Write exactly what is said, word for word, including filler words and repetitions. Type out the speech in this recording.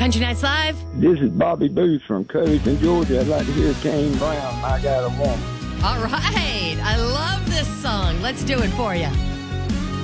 Country Nights Live. This is Bobby Booth from Covington, Georgia. I'd like to hear Kane Brown, I Got a Woman. All right. I love this song. Let's do it for you.